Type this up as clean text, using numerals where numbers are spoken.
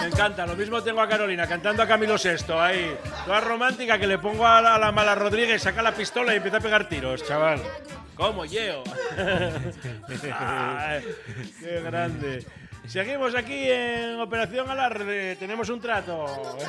Me encanta. Lo mismo tengo a Carolina cantando a Camilo VI ahí. Toda romántica que le pongo a la Mala Rodríguez, saca la pistola y empieza a pegar tiros, chaval. ¿Cómo, Yeo? ¡Qué grande! Seguimos aquí en Operación Alarde. Tenemos un trato.